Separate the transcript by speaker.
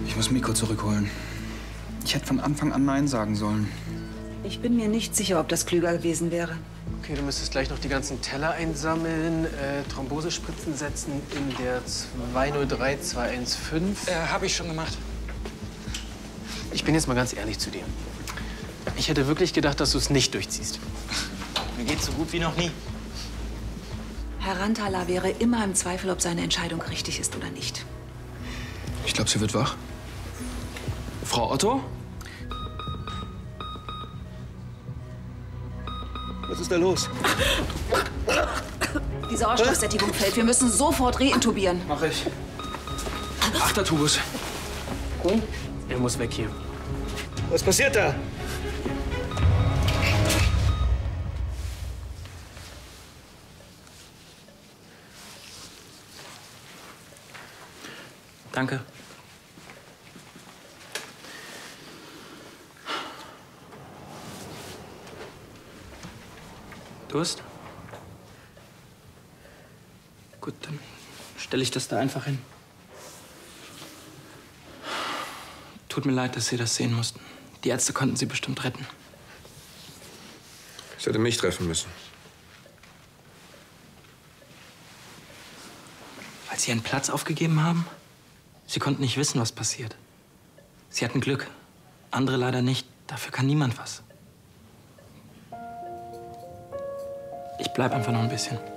Speaker 1: Ich muss Miko zurückholen. Ich hätte von Anfang an Nein sagen sollen.
Speaker 2: Ich bin mir nicht sicher, ob das klüger gewesen wäre.
Speaker 3: Okay, du müsstest gleich noch die ganzen Teller einsammeln, Thrombosespritzen setzen in der 203215.
Speaker 1: Habe ich schon gemacht.
Speaker 3: Ich bin jetzt mal ganz ehrlich zu dir. Ich hätte wirklich gedacht, dass du es nicht durchziehst.
Speaker 4: Mir geht's so gut wie noch nie.
Speaker 2: Herr Rantala wäre immer im Zweifel, ob seine Entscheidung richtig ist oder nicht.
Speaker 1: Ich glaube, sie wird wach. Frau Otto?
Speaker 5: Was ist da los?
Speaker 2: Die Sauerstoffsättigung fällt. Wir müssen sofort reintubieren.
Speaker 1: Mach ich. 8. Tubus.
Speaker 3: Er muss weg hier.
Speaker 5: Was passiert da?
Speaker 4: Danke. Durst? Gut, dann stelle ich das da einfach hin. Tut mir leid, dass Sie das sehen mussten. Die Ärzte konnten Sie bestimmt retten.
Speaker 6: Ich hätte mich treffen müssen.
Speaker 4: Weil Sie Ihren Platz aufgegeben haben? Sie konnten nicht wissen, was passiert. Sie hatten Glück. Andere leider nicht. Dafür kann niemand was. Ich bleib einfach noch ein bisschen.